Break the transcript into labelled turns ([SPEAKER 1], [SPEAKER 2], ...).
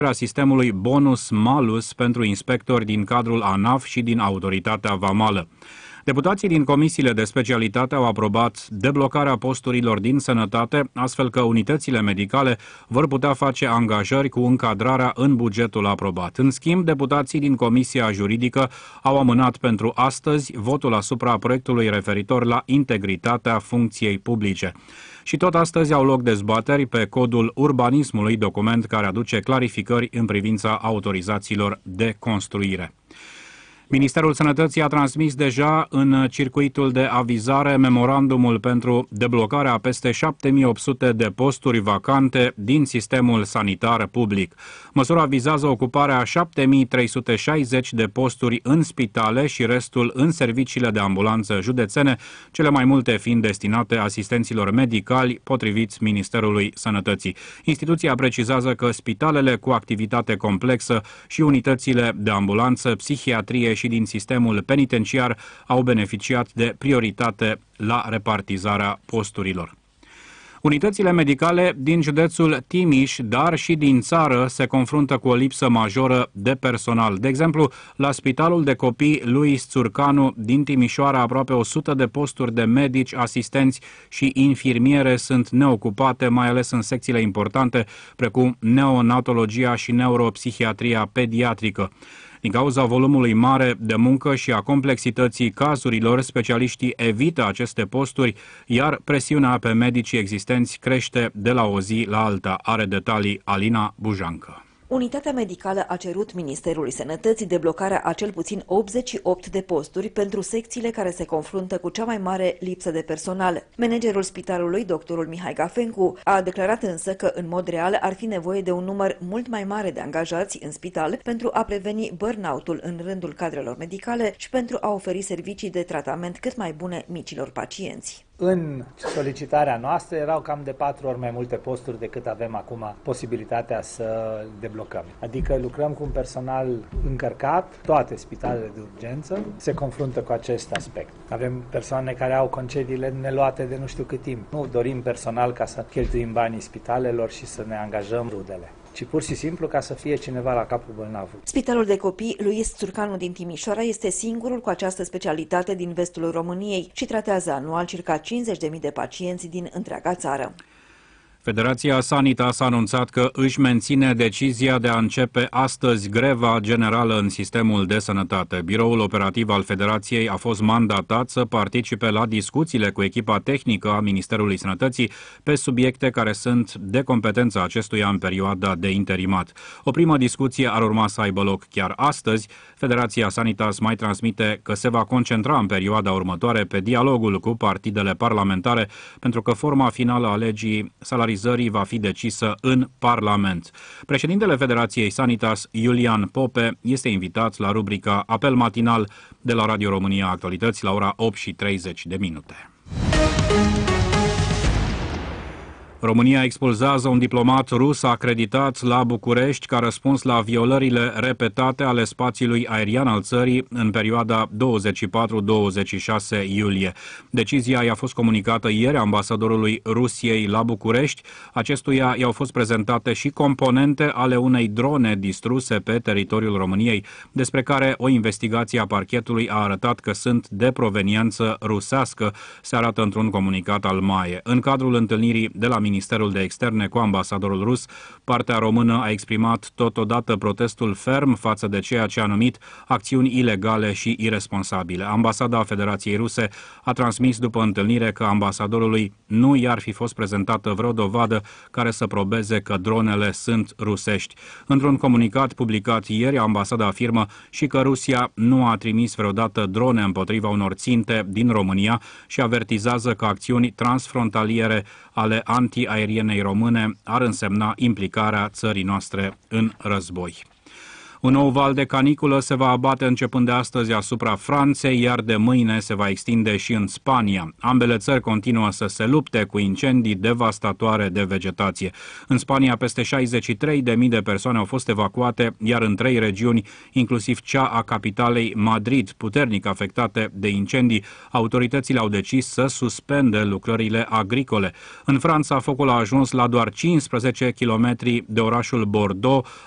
[SPEAKER 1] sistemului bonus-malus pentru inspectori din cadrul ANAF și din Autoritatea Vamală. Deputații din comisiile de specialitate au aprobat deblocarea posturilor din sănătate, astfel că unitățile medicale vor putea face angajări cu încadrarea în bugetul aprobat. În schimb, deputații din Comisia Juridică au amânat pentru astăzi votul asupra proiectului referitor la integritatea funcției publice. Și tot astăzi au loc dezbateri pe codul urbanismului, document care aduce clarificări în privința autorizațiilor de construire. Ministerul Sănătății a transmis deja în circuitul de avizare memorandumul pentru deblocarea a peste 7800 de posturi vacante din sistemul sanitar public. Măsura vizează ocuparea a 7360 de posturi în spitale și restul în serviciile de ambulanță județene, cele mai multe fiind destinate asistenților medicali, potrivit Ministerului Sănătății. Instituția precizează că spitalele cu activitate complexă și unitățile de ambulanță, psihiatrie și din sistemul penitenciar au beneficiat de prioritate la repartizarea posturilor. Unitățile medicale din județul Timiș, dar și din țară, se confruntă cu o lipsă majoră de personal. De exemplu, la Spitalul de Copii Luis Țurcanu din Timișoara, aproape 100 de posturi de medici, asistenți și infirmiere sunt neocupate, mai ales în secțiile importante, precum neonatologia și neuropsihiatria pediatrică. Din cauza volumului mare de muncă și a complexității cazurilor, specialiștii evită aceste posturi, iar presiunea pe medicii existenți crește de la o zi la alta. Are detalii Alina Bujancă.
[SPEAKER 2] Unitatea medicală a cerut Ministerului Sănătății deblocarea a cel puțin 88 de posturi pentru secțiile care se confruntă cu cea mai mare lipsă de personal. Managerul spitalului, doctorul Mihai Gafencu, a declarat însă că în mod real ar fi nevoie de un număr mult mai mare de angajați în spital pentru a preveni burnout-ul în rândul cadrelor medicale și pentru a oferi servicii de tratament cât mai bune micilor pacienți.
[SPEAKER 3] În solicitarea noastră erau cam de 4 ori mai multe posturi decât avem acum posibilitatea să deblocăm. Adică lucrăm cu un personal încărcat, toate spitalele de urgență se confruntă cu acest aspect. Avem persoane care au concediile neluate de nu știu cât timp. Nu dorim personal ca să cheltuim banii spitalelor și să ne angajăm rudele, ci pur și simplu ca să fie cineva la capul bolnavului.
[SPEAKER 2] Spitalul de Copii Luis Țurcanu din Timișoara este singurul cu această specialitate din vestul României și tratează anual circa 50.000 de pacienți din întreaga țară.
[SPEAKER 1] Federația Sanitas a anunțat că își menține decizia de a începe astăzi greva generală în sistemul de sănătate. Biroul operativ al Federației a fost mandatat să participe la discuțiile cu echipa tehnică a Ministerului Sănătății pe subiecte care sunt de competența acestuia în perioada de interimat. O primă discuție ar urma să aibă loc chiar astăzi. Federația Sanitas mai transmite că se va concentra în perioada următoare pe dialogul cu partidele parlamentare, pentru că forma finală a legii salarizării va fi decisă în Parlament. Președintele Federației Sanitas, Iulian Pope, este invitat la rubrica Apel matinal de la Radio România Actualități la ora 8:30. România expulzează un diplomat rus acreditat la București ca răspuns la violările repetate ale spațiului aerian al țării în perioada 24-26 iulie. Decizia i-a fost comunicată ieri ambasadorului Rusiei la București. Acestuia i-au fost prezentate și componente ale unei drone distruse pe teritoriul României, despre care o investigație a parchetului a arătat că sunt de proveniență rusească, se arată într-un comunicat al MAE. În cadrul întâlnirii de la Ministerul de Externe cu ambasadorul rus, partea română a exprimat totodată protestul ferm față de ceea ce a numit acțiuni ilegale și iresponsabile. Ambasada Federației Ruse a transmis după întâlnire că ambasadorului nu i-ar fi fost prezentată vreo dovadă care să probeze că dronele sunt rusești. Într-un comunicat publicat ieri, ambasada afirmă și că Rusia nu a trimis vreodată drone împotriva unor ținte din România și avertizează că acțiuni transfrontaliere ale antiaerienei române ar însemna implicarea țării noastre în război. Un nou val de caniculă se va abate începând de astăzi asupra Franței, iar de mâine se va extinde și în Spania. Ambele țări continuă să se lupte cu incendii devastatoare de vegetație. În Spania, peste 63.000 de persoane au fost evacuate, iar în 3 regiuni, inclusiv cea a capitalei Madrid, puternic afectate de incendii, autoritățile au decis să suspende lucrările agricole. În Franța, focul a ajuns la doar 15 km de orașul Bordeaux,